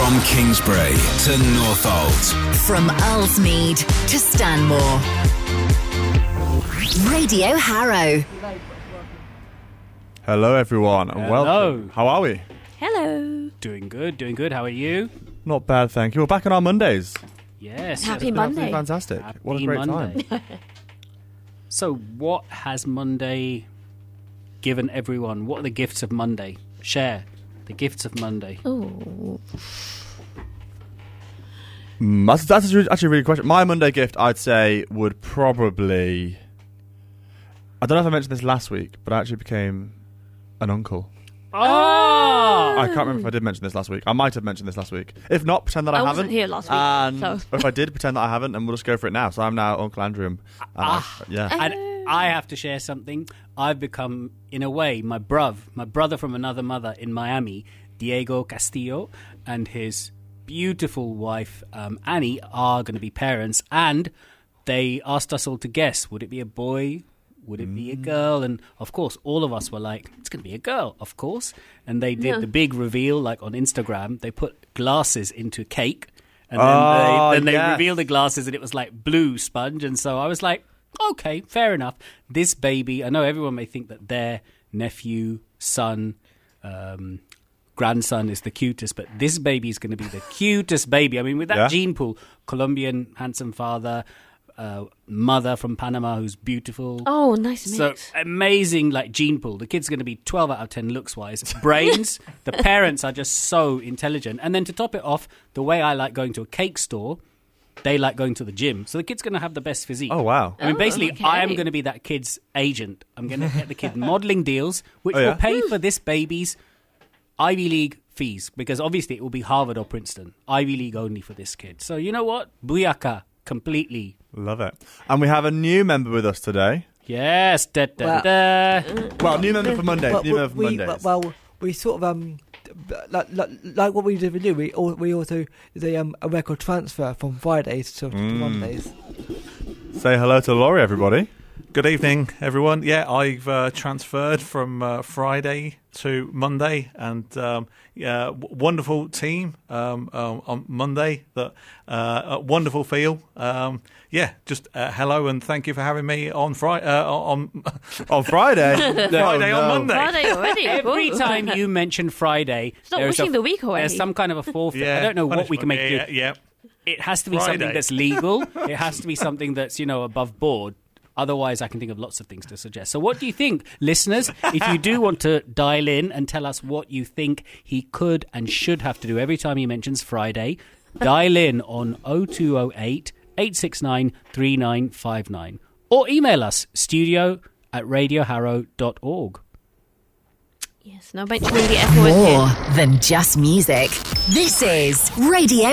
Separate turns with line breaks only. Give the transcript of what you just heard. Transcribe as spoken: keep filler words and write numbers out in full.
From Kingsbury to Northolt.
From Alsmead to Stanmore. Radio Harrow.
Hello, everyone, and
Hello.
welcome. How are we?
Hello.
Doing good, doing good. How are you?
Not bad, thank you. We're back on our Mondays.
Yes.
Happy
It's been absolutely
Monday.
Fantastic.
Happy
What a great
Monday.
time.
So, what has Monday given everyone? What are the gifts of Monday? Share the gifts of Monday.
Oh,
Mm, that's, that's actually a really good question. My Monday gift, I'd say, would probably... I don't know if I mentioned this last week, but I actually became an uncle.
Oh!
I can't remember if I did mention this last week. I might have mentioned this last week. If not, pretend that I,
I
haven't.
wasn't here last week,
And
so-
if I did, pretend that I haven't, and we'll just go for it now. So I'm now Uncle Andrew. And
Ah.
I, yeah.
And I have to share something. I've become, in a way, my bruv, my brother from another mother in Miami, Diego Castillo, and his beautiful wife, um, Annie, are going to be parents. And they asked us all to guess, would it be a boy? Would it be a girl? And, of course, all of us were like, it's going to be a girl, of course. And they did
Yeah.
the big reveal, like on Instagram. They put glasses into cake. And then
Oh,
they, then they
yes.
revealed the glasses, and it was like blue sponge. And so I was like, okay, fair enough. This baby, I know everyone may think that their nephew, son, um, grandson is the cutest, but this baby is going to be the cutest baby. I mean, with that
Yeah.
gene pool, Colombian, handsome father, uh, mother from Panama who's beautiful.
oh, nice
So
mix.
amazing, like gene pool. The kid's going to be twelve out of ten looks wise. Brains. The parents are just so intelligent. And then to top it off, the way I like going to a cake store, they like going to the gym. So the kid's going to have the best physique.
Oh, wow.
I mean,
Oh,
basically,
okay.
I am going to be that kid's agent. I'm going to get the kid modelling deals, which
Oh, yeah?
will pay for this baby's Ivy League fees, because obviously it will be Harvard or Princeton. Ivy League only for this kid. So you know what? Booyaka. Completely.
Love it. And we have a new member with us today.
Yes. Da, da,
Well-
da.
Well, new member for Mondays.
Well,
new member for
we,
Mondays.
well, we sort of um, like, like, like what we did with you. We al- we also did a, um, a record transfer from Fridays to, to
Mm.
Mondays.
Say hello to Laurie, everybody.
Good evening, everyone. Yeah, I've uh, transferred from uh, Friday to Monday, and um, yeah, w- wonderful team um, um, on Monday. That uh, a wonderful feel. Um, yeah, just uh, hello and thank you for having me on Friday. Uh, on
On Friday.
Friday
Oh,
on
no.
Monday.
Friday already.
Every
Ooh.
time you mention Friday,
Stop
there's
wishing
a,
the week away.
There's some kind of a forfeit.
Yeah,
I don't know what we can make
punishment.
do.
Yeah, yeah.
It has to be something
Friday.
that's legal. It has to be something that's, you know, above board. Otherwise, I can think of lots of things to suggest. So what do you think, listeners? If you do want to dial in and tell us what you think he could and should have to do every time he mentions Friday, dial in on oh two oh eight, eight six nine, three nine five nine. Or email us, studio at radio harrow dot org.
Yes, no mentioning the F word here.
More than just music. This is Radio